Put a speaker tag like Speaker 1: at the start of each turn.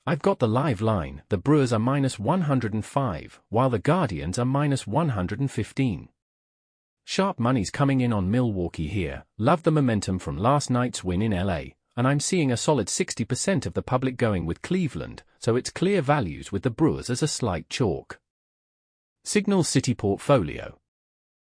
Speaker 1: I've got the live line. The Brewers are -105, while the Guardians are -115. Sharp money's coming in on Milwaukee here. Love the momentum from last night's win in LA, and I'm seeing a solid 60% of the public going with Cleveland, so it's clear values with the Brewers as a slight chalk. Signal City Portfolio.